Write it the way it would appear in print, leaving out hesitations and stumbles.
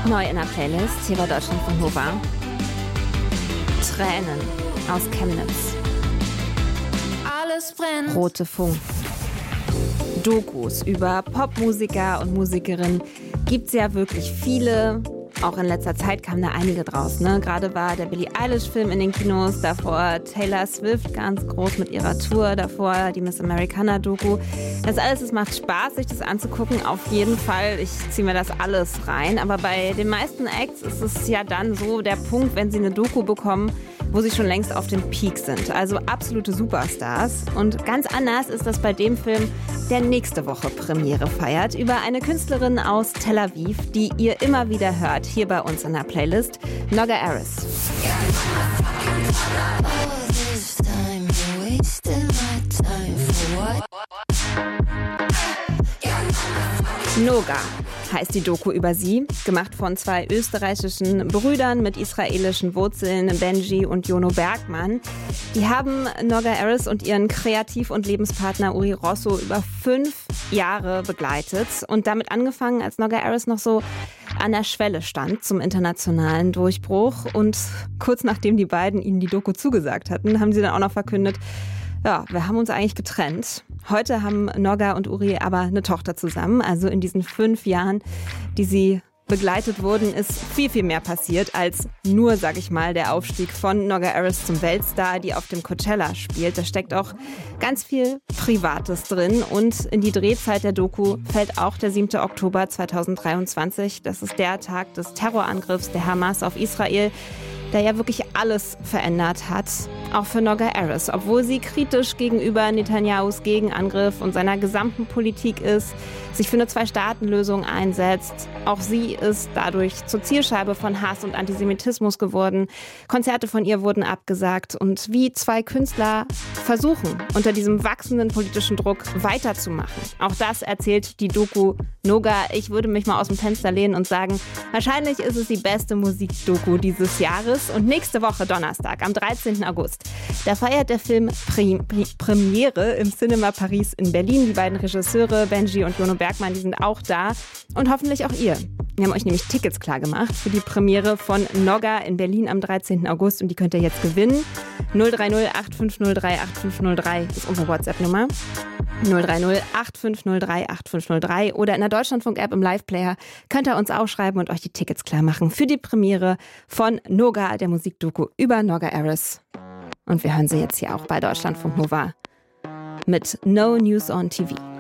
Neu in der Playlist hier bei Deutschlandfunk Nova. Tränen aus Chemnitz. Alles brennt. Rote Funken. Dokus über Popmusiker und Musikerinnen gibt's ja wirklich viele. Auch in letzter Zeit kamen da einige draus. Ne? Gerade war der Billie Eilish-Film in den Kinos, davor Taylor Swift ganz groß mit ihrer Tour, davor die Miss Americana-Doku. Das alles, es macht Spaß, sich das anzugucken. Auf jeden Fall, ich ziehe mir das alles rein. Aber bei den meisten Acts ist es ja dann so der Punkt, wenn sie eine Doku bekommen, wo sie schon längst auf dem Peak sind. Also absolute Superstars. Und ganz anders ist das bei dem Film, der nächste Woche Premiere feiert, über eine Künstlerin aus Tel Aviv, die ihr immer wieder hört, hier bei uns in der Playlist, Noga Erez. Noga heißt die Doku über sie, gemacht von zwei österreichischen Brüdern mit israelischen Wurzeln, Benji und Jono Bergmann. Die haben Noga Erez und ihren Kreativ- und Lebenspartner Uri Rosso über 5 Jahre begleitet und damit angefangen, als Noga Erez noch so an der Schwelle stand zum internationalen Durchbruch. Und kurz nachdem die beiden ihnen die Doku zugesagt hatten, haben sie dann auch noch verkündet, ja, wir haben uns eigentlich getrennt. Heute haben Noga und Uri aber eine Tochter zusammen. Also in diesen 5 Jahren, die sie begleitet wurden, ist viel, viel mehr passiert als nur, sag ich mal, der Aufstieg von Noga Erez zum Weltstar, die auf dem Coachella spielt. Da steckt auch ganz viel Privates drin. Und in die Drehzeit der Doku fällt auch der 7. Oktober 2023. Das ist der Tag des Terrorangriffs der Hamas auf Israel, der ja wirklich alles verändert hat, auch für Noga Erez. Obwohl sie kritisch gegenüber Netanyahus Gegenangriff und seiner gesamten Politik ist, sich für eine 2-Staaten-Lösung einsetzt. Auch sie ist dadurch zur Zielscheibe von Hass und Antisemitismus geworden. Konzerte von ihr wurden abgesagt. Und wie zwei Künstler versuchen, unter diesem wachsenden politischen Druck weiterzumachen. Auch das erzählt die Doku Noga. Ich würde mich mal aus dem Fenster lehnen und sagen, wahrscheinlich ist es die beste Musikdoku dieses Jahres. Und nächste Woche Donnerstag, am 13. August, da feiert der Film Premiere im Cinema Paris in Berlin. Die beiden Regisseure Benji und Jono Bergmann, die sind auch da. Und hoffentlich auch ihr. Wir haben euch nämlich Tickets klar gemacht für die Premiere von Noga in Berlin am 13. August. Und die könnt ihr jetzt gewinnen. 030 8503 8503 ist unsere WhatsApp-Nummer. 030 8503 8503 oder in der Deutschlandfunk-App im Live-Player könnt ihr uns auch schreiben und euch die Tickets klar machen für die Premiere von Noga, der Musikdoku über Noga Erez. Und wir hören sie jetzt hier auch bei Deutschlandfunk Nova mit No News on TV.